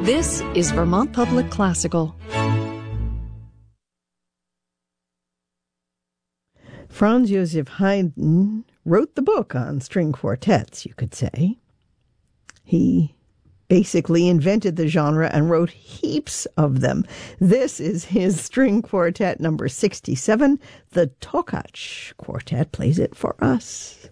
This is Vermont Public Classical. Franz Joseph Haydn wrote the book on string quartets, you could say. He basically invented the genre and wrote heaps of them. This is his string quartet number 67. The Tokach Quartet plays it for us.